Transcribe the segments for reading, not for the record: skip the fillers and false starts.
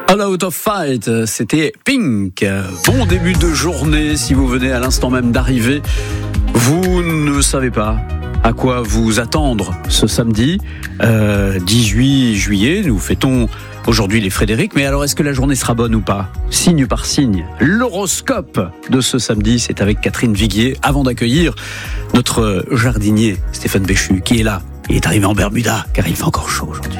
All Out of Fight, c'était Pink. Bon début de journée, si vous venez à l'instant même d'arriver, vous ne savez pas à quoi vous attendre ce samedi 18 juillet. Nous fêtons aujourd'hui les Frédéric, mais alors est-ce que la journée sera bonne ou pas? Signe par signe, l'horoscope de ce samedi, c'est avec Catherine Viguier, avant d'accueillir notre jardinier Stéphane Béchu, qui est là. Il est arrivé en Bermuda, car il fait encore chaud aujourd'hui.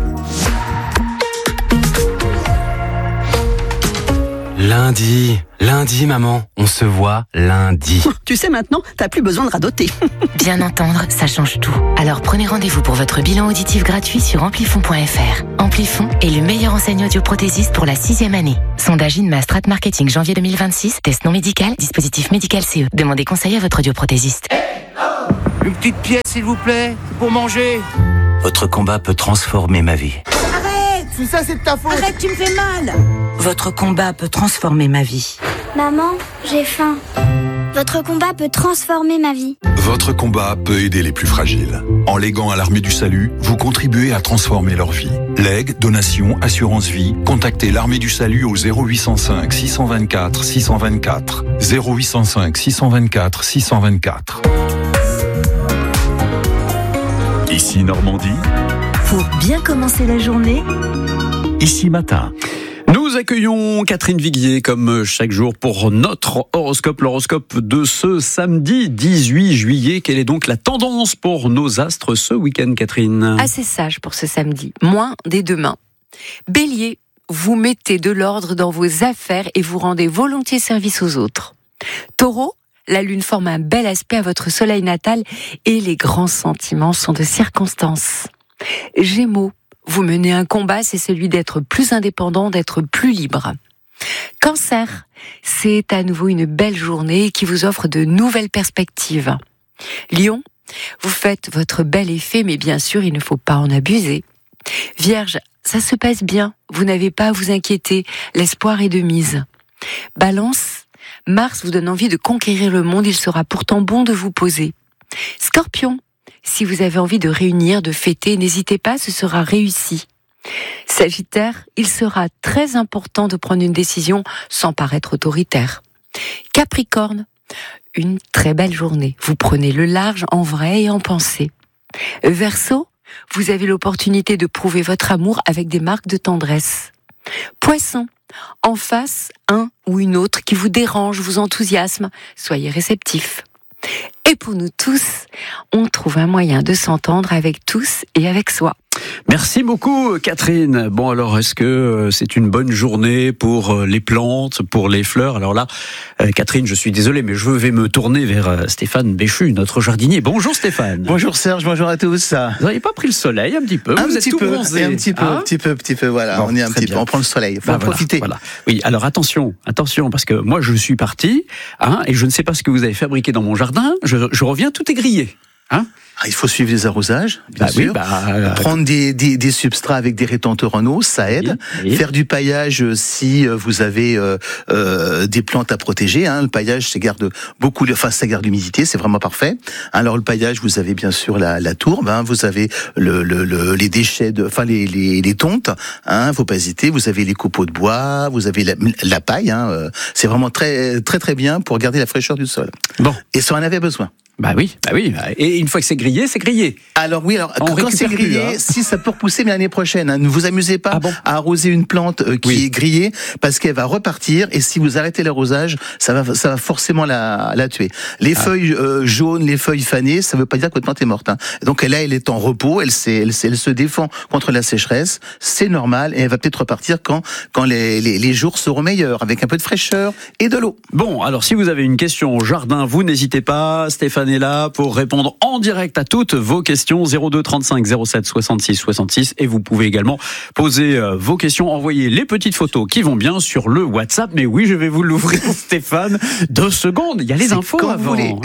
Lundi, maman, on se voit lundi. Tu sais maintenant, t'as plus besoin de radoter. Bien entendre, ça change tout. Alors prenez rendez-vous pour votre bilan auditif gratuit sur amplifon.fr. Amplifon est le meilleur enseignant audioprothésiste pour la 6e année. Sondage INMA Strat Marketing janvier 2026, test non médical, dispositif médical CE. Demandez conseil à votre audioprothésiste. Une petite pièce s'il vous plaît, pour manger. Votre combat peut transformer ma vie. Tout ça c'est de ta faute. Arrête, tu me fais mal. Votre combat peut transformer ma vie. Maman, j'ai faim. Votre combat peut transformer ma vie. Votre combat peut aider les plus fragiles. En léguant à l'Armée du Salut, vous contribuez à transformer leur vie. Legs, donations, assurance vie, contactez l'Armée du Salut au 0805 624 624. 0805 624 624. Ici Normandie. Pour bien commencer la journée, Ici Matin. Nous accueillons Catherine Viguier comme chaque jour pour notre horoscope, l'horoscope de ce samedi 18 juillet. Quelle est donc la tendance pour nos astres ce week-end, Catherine? Assez sage pour ce samedi, moins dès demain. Bélier, vous mettez de l'ordre dans vos affaires et vous rendez volontiers service aux autres. Taureau, la lune forme un bel aspect à votre soleil natal et les grands sentiments sont de circonstance. Gémeaux, vous menez un combat, c'est celui d'être plus indépendant, d'être plus libre. Cancer, c'est à nouveau une belle journée qui vous offre de nouvelles perspectives. Lion, vous faites votre bel effet, mais bien sûr, il ne faut pas en abuser. Vierge, ça se passe bien, vous n'avez pas à vous inquiéter, l'espoir est de mise. Balance, Mars vous donne envie de conquérir le monde, il sera pourtant bon de vous poser. Scorpion, si vous avez envie de réunir, de fêter, n'hésitez pas, ce sera réussi. Sagittaire, il sera très important de prendre une décision sans paraître autoritaire. Capricorne, une très belle journée. Vous prenez le large en vrai et en pensée. Verseau, vous avez l'opportunité de prouver votre amour avec des marques de tendresse. Poisson, en face, un ou une autre qui vous dérange, vous enthousiasme, soyez réceptif. Et pour nous tous, on trouve un moyen de s'entendre avec tous et avec soi. Merci beaucoup, Catherine. Bon, alors, est-ce que c'est une bonne journée pour les plantes, pour les fleurs? Alors là, Catherine, je suis désolé, mais je vais me tourner vers Stéphane Béchu, notre jardinier. Bonjour Stéphane. Bonjour Serge, bonjour à tous. Vous n'avez pas pris le soleil un petit peu? Vous êtes tout bronzé. Un petit peu, voilà. Bon, on est un petit peu, on prend le soleil. Faut en profiter. Voilà. Oui, alors attention, parce que moi je suis parti, et je ne sais pas ce que vous avez fabriqué dans mon jardin. Je reviens, tout est grillé. Il faut suivre les arrosages, bien sûr. Prendre des substrats avec des rétenteurs en eau, ça aide. Oui. Faire du paillage si vous avez des plantes à protéger. Le paillage, ça garde ça garde l'humidité, c'est vraiment parfait. Alors le paillage, vous avez bien sûr la tourbe, vous avez les déchets les tontes. Faut pas hésiter. Vous avez les copeaux de bois, vous avez la paille. C'est vraiment très très très bien pour garder la fraîcheur du sol. Bon. Et ça en avait besoin. Bah oui. Et une fois que c'est grillé, c'est grillé. Alors quand c'est grillé, si ça peut repousser, mais l'année prochaine, ne vous amusez pas à arroser une plante qui est grillée, parce qu'elle va repartir, et si vous arrêtez l'arrosage, ça va forcément la tuer. Les feuilles jaunes, les feuilles fanées, ça veut pas dire que votre plante est morte. Donc là, elle est en repos, elle se défend contre la sécheresse, c'est normal, et elle va peut-être repartir quand les jours seront meilleurs, avec un peu de fraîcheur et de l'eau. Bon, alors si vous avez une question au jardin, vous n'hésitez pas, Stéphane est là pour répondre en direct à toutes vos questions. 02 35 07 66 66, et vous pouvez également poser vos questions, envoyer les petites photos qui vont bien sur le WhatsApp. Mais oui, je vais vous l'ouvrir, Stéphane. 2 secondes, il y a les infos quand avant. Vous voulez.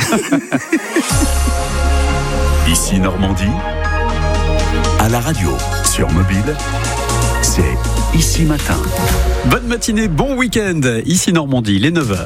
Ici Normandie, à la radio, sur mobile, c'est Ici Matin. Bonne matinée, bon week-end. Ici Normandie, les 9h.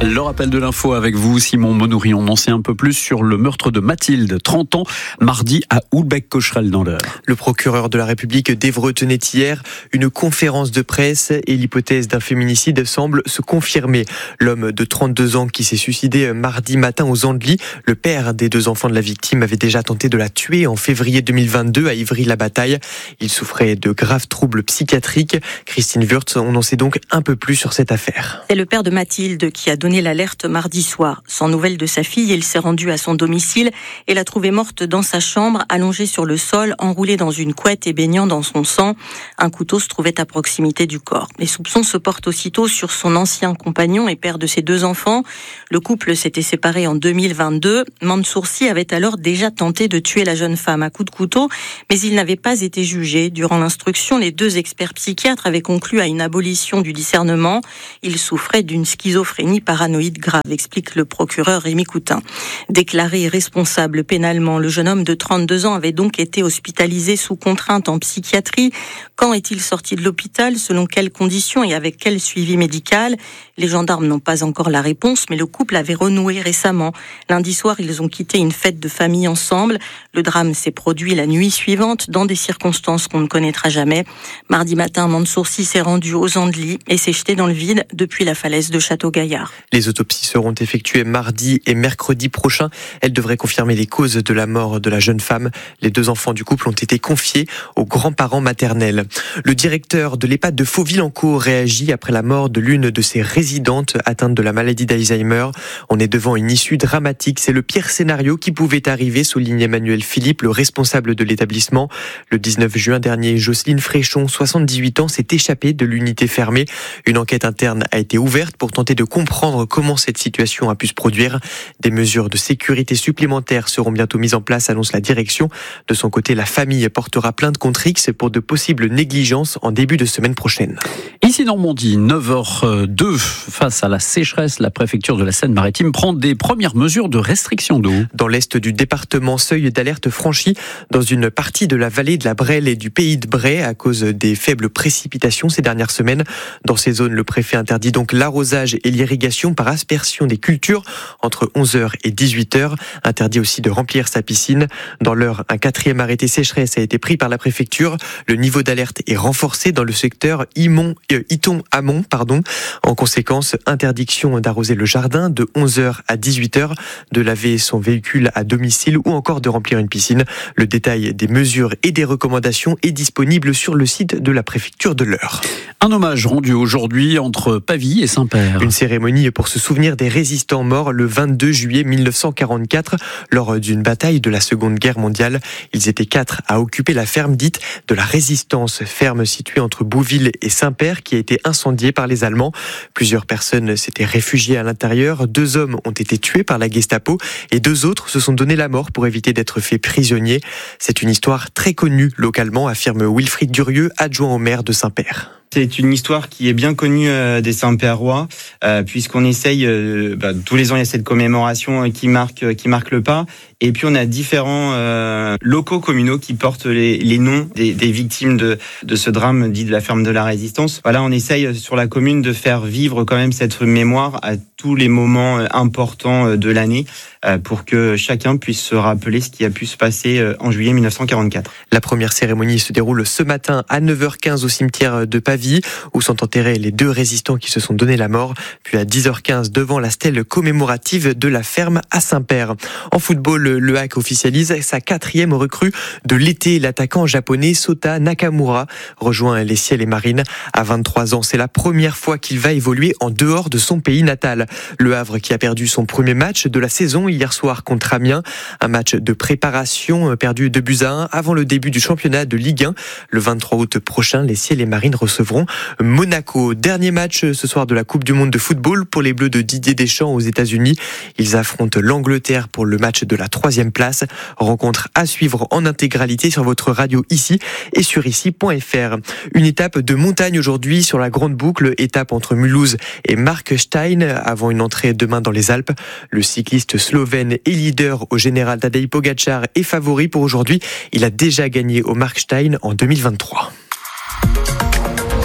Le rappel de l'info avec vous, Simon Monoury. On en sait un peu plus sur le meurtre de Mathilde, 30 ans, mardi à Houlbec-Cocherel dans l'Eure. Le procureur de la République d'Évreux tenait hier une conférence de presse et l'hypothèse d'un féminicide semble se confirmer. L'homme de 32 ans qui s'est suicidé mardi matin aux Andelys, le père des 2 enfants de la victime, avait déjà tenté de la tuer en février 2022 à Ivry-la-Bataille. Il souffrait de graves troubles psychiatriques. Christine Wurtz, on en sait donc un peu plus sur cette affaire. C'est le père de Mathilde qui a donné l'alerte mardi soir. Sans nouvelles de sa fille, il s'est rendu à son domicile et l'a trouvée morte dans sa chambre, allongée sur le sol, enroulée dans une couette et baignant dans son sang. Un couteau se trouvait à proximité du corps. Les soupçons se portent aussitôt sur son ancien compagnon et père de ses 2 enfants. Le couple s'était séparé en 2022. Mansoursi avait alors déjà tenté de tuer la jeune femme à coups de couteau, mais il n'avait pas été jugé. Durant l'instruction, les 2 experts psychiatres avaient conclu à une abolition du discernement. Il souffrait d'une schizophrénie paranoïde grave, explique le procureur Rémi Coutin. Déclaré responsable pénalement, le jeune homme de 32 ans avait donc été hospitalisé sous contrainte en psychiatrie. Quand est-il sorti de l'hôpital? Selon quelles conditions et avec quel suivi médical? Les gendarmes n'ont pas encore la réponse, mais le couple avait renoué récemment. Lundi soir, ils ont quitté une fête de famille ensemble. Le drame s'est produit la nuit suivante dans des circonstances qu'on ne connaîtra jamais. Mardi matin, Mansoursi s'est rendu aux Andelys et s'est jeté dans le vide depuis la falaise de Château-Gaillard. Les autopsies seront effectuées mardi et mercredi prochain. Elles devraient confirmer les causes de la mort de la jeune femme. Les 2 enfants du couple ont été confiés aux grands-parents maternels. Le directeur de l'EHPAD de Faux-Villancourt réagit après la mort de l'une de ses résidentes atteinte de la maladie d'Alzheimer. On est devant une issue dramatique. C'est le pire scénario qui pouvait arriver, souligne Emmanuel Philippe, le responsable de l'établissement. Le 19 juin dernier, Jocelyne Fréchon, 78 ans, s'est échappée de l'unité fermée. Une enquête interne a été ouverte pour tenter de comprendre comment cette situation a pu se produire. Des mesures de sécurité supplémentaires seront bientôt mises en place, annonce la direction. De son côté, la famille portera plainte contre X pour de possibles négligences en début de semaine prochaine. Ici Normandie, 9h02, face à la sécheresse, la préfecture de la Seine-Maritime prend des premières mesures de restriction d'eau. Dans l'est du département, seuil d'alerte franchi dans une partie de la vallée de la Brelle et du pays de Bray à cause des faibles précipitations ces dernières semaines. Dans ces zones, le préfet interdit donc l'arrosage et l'irrigation par aspersion des cultures entre 11h et 18h. Interdit aussi de remplir sa piscine. Dans l'Eure, un 4e arrêté sécheresse a été pris par la préfecture. Le niveau d'alerte est renforcé dans le secteur Iton-Amont. En conséquence, interdiction d'arroser le jardin de 11h à 18h, de laver son véhicule à domicile ou encore de remplir une piscine. Le détail des mesures et des recommandations est disponible sur le site de la préfecture de l'Eure. Un hommage rendu aujourd'hui entre Pavie et Saint-Père. Une cérémonie pour se souvenir des résistants morts le 22 juillet 1944 lors d'une bataille de la Seconde Guerre mondiale. Ils étaient 4 à occuper la ferme dite de la Résistance, ferme située entre Bouville et Saint-Père qui a été incendiée par les Allemands. Plusieurs personnes s'étaient réfugiées à l'intérieur. 2 hommes ont été tués par la Gestapo et 2 autres se sont donné la mort pour éviter d'être faits prisonniers. C'est une histoire très connue localement, affirme Wilfried Durieux, adjoint au maire de Saint-Père. C'est une histoire qui est bien connue des Saint-Pérois, puisqu'on essaye, tous les ans il y a cette commémoration qui marque le pas. Et puis on a différents locaux communaux qui portent les noms des victimes de ce drame dit de la ferme de la Résistance. Voilà, on essaye sur la commune de faire vivre quand même cette mémoire à tous les moments importants de l'année pour que chacun puisse se rappeler ce qui a pu se passer en juillet 1944. La première cérémonie se déroule ce matin à 9h15 au cimetière de Pavie où sont enterrés les 2 résistants qui se sont donné la mort. Puis à 10h15 devant la stèle commémorative de la ferme à Saint-Père. En football, le HAC officialise sa 4e recrue de l'été. L'attaquant japonais Sota Nakamura rejoint les Ciels et Marines. À 23 ans, c'est la première fois qu'il va évoluer en dehors de son pays natal. Le Havre qui a perdu son premier match de la saison hier soir contre Amiens. Un match de préparation perdu 2-1 avant le début du championnat de Ligue 1. Le 23 août prochain, les Ciels et Marines recevront Monaco. Dernier match ce soir de la Coupe du Monde de football pour les Bleus de Didier Deschamps aux États-Unis. Ils affrontent l'Angleterre pour le match de la 3e place. Rencontre à suivre en intégralité sur votre radio ici et sur ici.fr. Une étape de montagne aujourd'hui sur la Grande Boucle, étape entre Mulhouse et Markstein avant une entrée demain dans les Alpes. Le cycliste slovène et leader au général Tadej Pogačar est favori pour aujourd'hui. Il a déjà gagné au Markstein en 2023.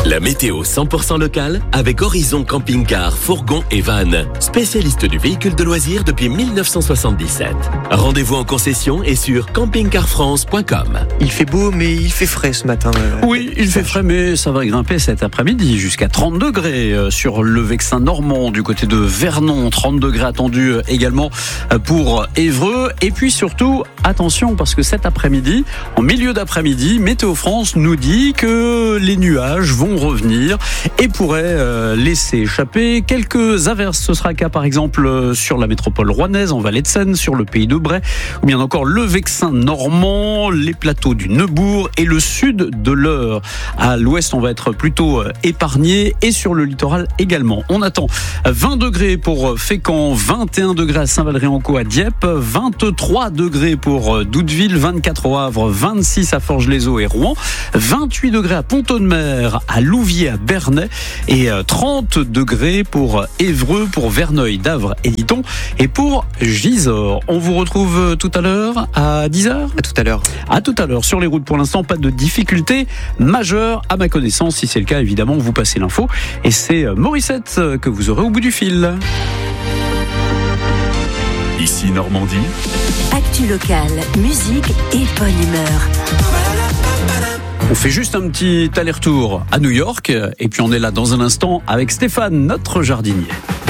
La météo 100% locale avec Horizon Camping-Car, Fourgon et Van. Spécialiste du véhicule de loisirs depuis 1977. Rendez-vous en concession et sur campingcarfrance.com. Il fait beau, mais il fait frais ce matin. Oui, il fait frais, mais ça va grimper cet après-midi jusqu'à 30 degrés sur le Vexin normand du côté de Vernon. 30 degrés attendus également pour Évreux. Et puis surtout, attention, parce que cet après-midi, en milieu d'après-midi, Météo France nous dit que les nuages vont revenir et pourraient laisser échapper quelques averses. Ce sera le cas par exemple sur la métropole rouennaise, en Vallée de Seine, sur le Pays de Bray, ou bien encore le Vexin normand, les plateaux du Neubourg et le sud de l'Eure. À l'ouest, on va être plutôt épargné et sur le littoral également. On attend 20 degrés pour Fécamp, 21 degrés à Saint-Valery-en-Caux à Dieppe, 23 degrés pour Doudeville, 24 au Havre, 26 à Forges-les-Eaux et Rouen, 28 degrés à Pont-de-Mer, à Louviers, à Bernay et 30 degrés pour Évreux, pour Verneuil, Davre et Diton et pour Gisors. On vous retrouve tout à l'heure à 10h. À tout à l'heure. À tout à l'heure. Sur les routes, pour l'instant, pas de difficultés majeures à ma connaissance. Si c'est le cas, évidemment, vous passez l'info et c'est Morissette que vous aurez au bout du fil. Ici Normandie. Actu locale, musique et bonne humeur. On fait juste un petit aller-retour à New York et puis on est là dans un instant avec Stéphane, notre jardinier.